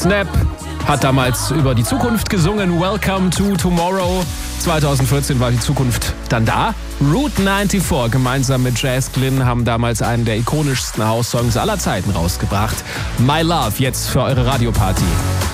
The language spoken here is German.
Snap hat damals über die Zukunft gesungen. Welcome to Tomorrow. 2014 war die Zukunft dann da. Route 94 gemeinsam mit Jazz Glynn haben damals einen der ikonischsten House-Songs aller Zeiten rausgebracht. My Love, jetzt für eure Radioparty.